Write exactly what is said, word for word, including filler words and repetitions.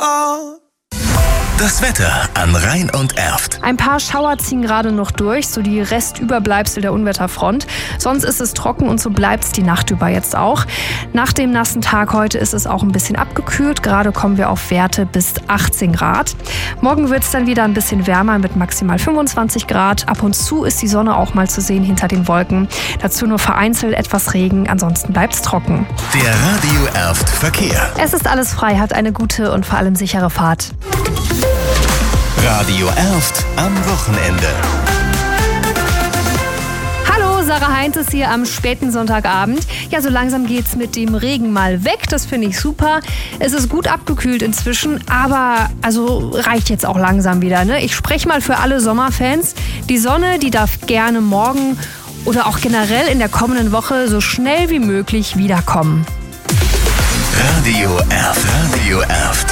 oh. Das Wetter an Rhein und Erft. Ein paar Schauer ziehen gerade noch durch, so die Restüberbleibsel der Unwetterfront. Sonst ist es trocken und so bleibt es die Nacht über jetzt auch. Nach dem nassen Tag heute ist es auch ein bisschen abgekühlt. Gerade kommen wir auf Werte bis achtzehn Grad. Morgen wird es dann wieder ein bisschen wärmer mit maximal fünfundzwanzig Grad. Ab und zu ist die Sonne auch mal zu sehen hinter den Wolken. Dazu nur vereinzelt etwas Regen, ansonsten bleibt es trocken. Der Radio Erft Verkehr. Es ist alles frei, habt eine gute und vor allem sichere Fahrt. Radio Erft am Wochenende. Hallo, Sarah Heinz ist hier am späten Sonntagabend. Ja, so langsam geht's mit dem Regen mal weg. Das finde ich super. Es ist gut abgekühlt inzwischen, aber also reicht jetzt auch langsam wieder. Ne? Ich spreche mal für alle Sommerfans. Die Sonne, die darf gerne morgen oder auch generell in der kommenden Woche so schnell wie möglich wiederkommen. Radio Erft. Radio Erft.